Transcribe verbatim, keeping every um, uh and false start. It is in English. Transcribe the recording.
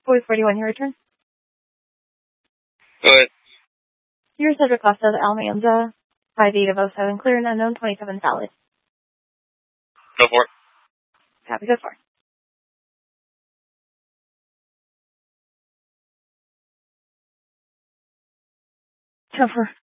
four forty-one, your return. Go ahead. Your Cedric Costa of Almanza, five eight of oh seven, clear and unknown, twenty-seven valid. Go for it. Happy, go for it. Go for it.